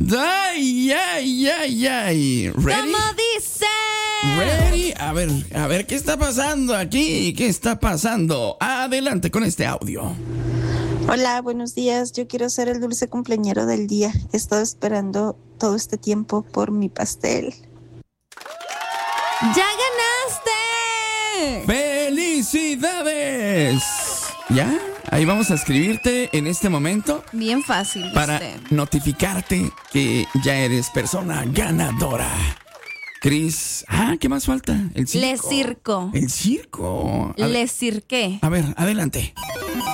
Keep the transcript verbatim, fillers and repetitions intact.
Ay, ay, ay, ay. ¿Ready? ¿Cómo dice? ¿Ready? A ver, a ver, ¿qué está pasando aquí? ¿Qué está pasando? Adelante con este audio. Hola, buenos días. Yo quiero ser el dulce cumpleañero del día. He estado esperando todo este tiempo por mi pastel. ¡Ya ganaste! ¡Felicidades! ¿Ya? Ahí vamos a escribirte en este momento Bien fácil. para ¿viste? notificarte que ya eres persona ganadora. Cris, ah, ¿qué más falta? El circo. Le circo. El circo. A ver, Le cirqué. a ver, adelante.